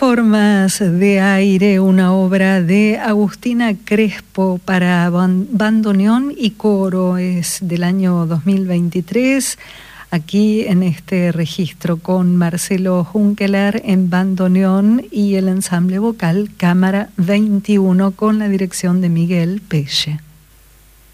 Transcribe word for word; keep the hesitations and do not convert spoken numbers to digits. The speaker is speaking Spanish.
Formas de aire, una obra de Agustina Crespo para bandoneón y coro, es del año dos mil veintitrés, aquí en este registro con Marcelo Junkeler en bandoneón y el ensamble vocal Cámara veintiuno con la dirección de Miguel Pelle.